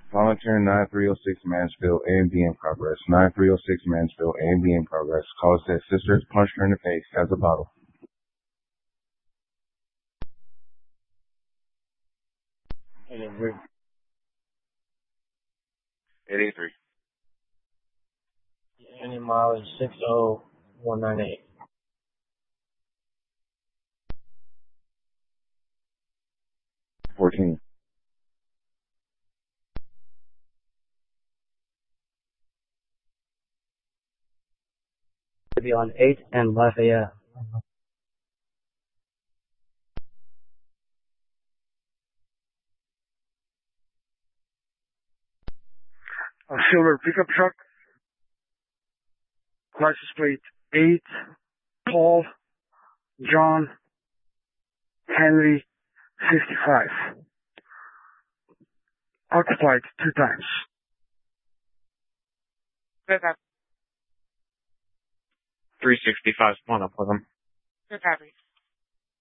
Volunteer 9306 Mansfield, A and B in progress. 9306 Mansfield, A and B in progress. Call said sisters punched her in the face. Has a bottle. Delivery. 883. Any mileage 60198. $14. To be on 8 and Lafayette. A silver pickup truck. License plate 8, Paul, John, Henry, 55. Occupied 2 times. Good copy. 365 spawn up with them. Good copy.